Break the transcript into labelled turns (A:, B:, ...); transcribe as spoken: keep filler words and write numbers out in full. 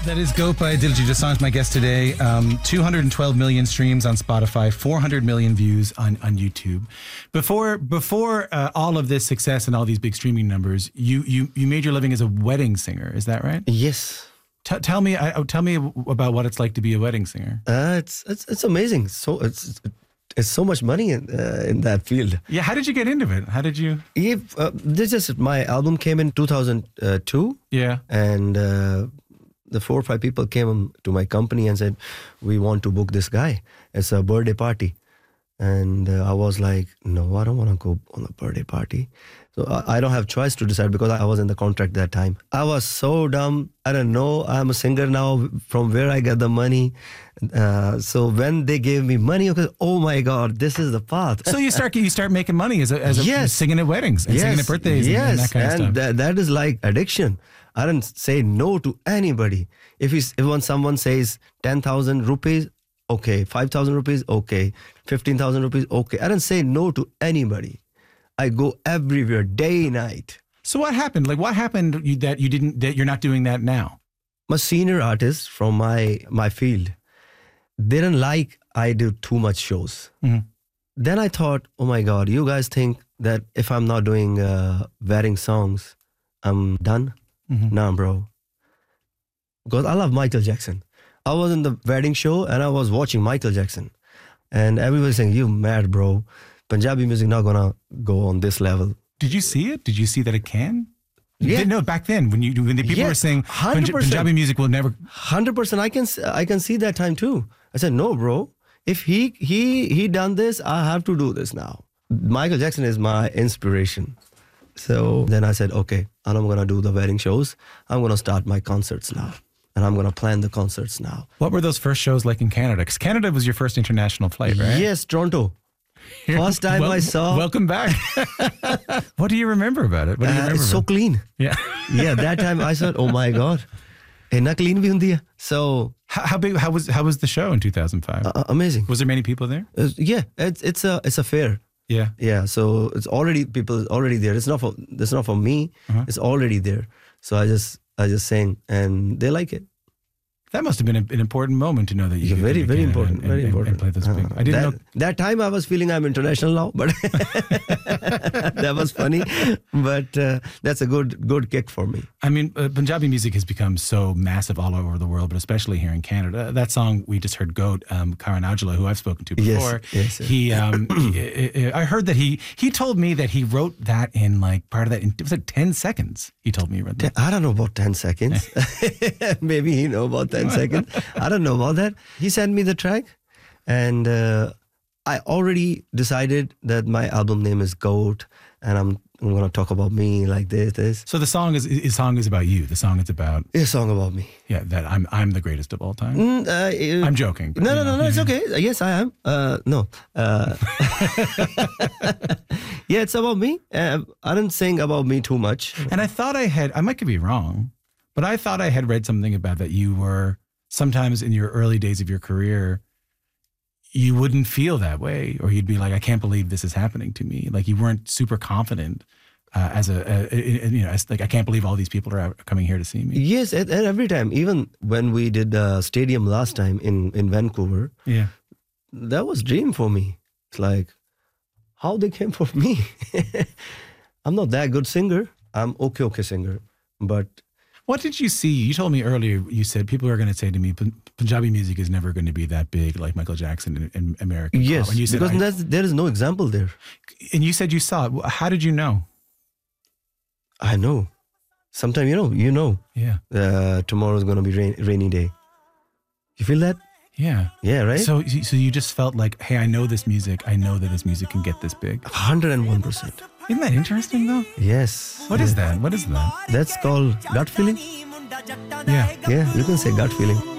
A: That is Goat by Diljit Dosanjh, my guest today. Um, two hundred twelve million streams on Spotify, four hundred million views on, on YouTube. Before before uh, all of this success and all these big streaming numbers, you you you made your living as a wedding singer. Is that right?
B: Yes.
A: T- tell me, I, tell me about what it's like to be a wedding singer.
B: Uh, it's it's it's amazing. So it's it's so much money in uh, in that field.
A: Yeah. How did you get into it? How did you?
B: Yeah, uh, this is my album came in two thousand two.
A: Yeah.
B: And. Uh, The four or five people came to my company and said, we want to book this guy. It's a birthday party. And uh, I was like, no, I don't want to go on a birthday party. So I, I don't have choice to decide because I was in the contract that time. I was so dumb. I don't know. I'm a singer now. From where I get the money. Uh, so when they gave me money, okay, oh my God, this is the path.
A: So you start you start making money as a, as a
B: yes.
A: singing at weddings and
B: yes.
A: singing at birthdays
B: yes.
A: and, and that kind
B: and
A: of stuff.
B: That, that is like addiction. I don't say no to anybody. If you, if when someone says ten thousand rupees, okay. five thousand rupees, okay. fifteen thousand rupees, okay. I don't say no to anybody. I go everywhere, day, night.
A: So what happened? Like what happened you, that you didn't, that you're not doing that now?
B: My senior artists from my, my field, they didn't like I do too much shows.
A: Mm-hmm.
B: Then I thought, oh my God, you guys think that if I'm not doing uh, wedding songs, I'm done? Mm-hmm. Nah, bro. Because I love Michael Jackson. I was in the wedding show and I was watching Michael Jackson. And everybody saying, you mad, bro. Punjabi music not gonna go on this level.
A: Did you see it? Did you see that it can?
B: Yeah.
A: No, back then when you when the people
B: yeah,
A: were saying
B: one hundred percent.
A: Punjabi music will never.
B: one hundred percent. I can I can see that time too. I said, no, bro. If he he he done this, I have to do this now. Michael Jackson is my inspiration. So then I said, okay, and I'm going to do the wedding shows. I'm going to start my concerts now. And I'm going to plan the concerts now.
A: What were those first shows like in Canada? Because Canada was your first international flight, right?
B: Yes, Toronto. First time
A: well,
B: I saw.
A: Welcome back. What do you remember about it? What do you
B: Uh,
A: remember?
B: it's so clean.
A: Yeah.
B: Yeah, that time I said, oh my God. Inna clean bhi hundi hai. So.
A: How, how big, how was, how was the show in two thousand five?
B: Uh, amazing.
A: Was there many people there?
B: Uh, yeah, it's, it's a, it's a fair.
A: Yeah.
B: Yeah. So it's already people already there. It's not for it's not for me. Uh-huh. It's already there. So I just I just sang and they like it.
A: That must have been a, an important moment to know that you
B: yeah,
A: could
B: very very important,
A: and,
B: very
A: and,
B: important.
A: And play those big.
B: Uh,
A: I didn't
B: that,
A: know
B: that time I was feeling I'm international now, but that was funny. But uh, that's a good good kick for me.
A: I mean, uh, Punjabi music has become so massive all over the world, but especially here in Canada. That song we just heard, "Goat," um, Karan Aujla, who I've spoken to before.
B: Yes, yes, yes.
A: He, um, he, I heard that he he told me that he wrote that in like part of that. In, it was like ten seconds. He told me he wrote that.
B: I don't know about ten seconds. Maybe he know about ten seconds. I don't know about that. He sent me the track, and uh, I already decided that my album name is Goat, and I'm I'm gonna talk about me like this, this.
A: So the song is the song is about you. The song is about
B: it's a song about me.
A: Yeah, that I'm I'm the greatest of all time.
B: Mm, uh,
A: I'm joking.
B: No, no,
A: know,
B: no, no.
A: yeah.
B: It's okay. Yes, I am. Uh, no. Uh, yeah, it's about me. Uh, I didn't sing about me too much.
A: And I thought I had. I might be wrong, but I thought I had read something about that you were. Sometimes in your early days of your career, you wouldn't feel that way, or you'd be like, I can't believe this is happening to me. Like you weren't super confident uh, as a, a, a, you know, as like, I can't believe all these people are coming here to see me.
B: Yes, and every time, even when we did the stadium last time in, in Vancouver,
A: yeah,
B: that was dream for me. It's like, how they came for me. I'm not that good singer. I'm okay, okay singer, but
A: what did you see? You told me earlier, you said people are going to say to me, Punjabi music is never going to be that big like Michael Jackson in, in American
B: yes,
A: pop. And you said,
B: because
A: I,
B: that's, there is no example there.
A: And you said you saw it. How did you know?
B: I know. Sometimes, you know, you know.
A: Yeah.
B: Uh, tomorrow's going to be rain, rainy day. You feel that?
A: Yeah.
B: Yeah, right?
A: So, so you just felt like, hey, I know this music. I know that this music can get this big.
B: one hundred one percent.
A: Isn't that interesting, though?
B: Yes.
A: What
B: yeah.
A: is that? What is that?
B: That's called gut feeling.
A: Yeah.
B: Yeah, you can say gut feeling.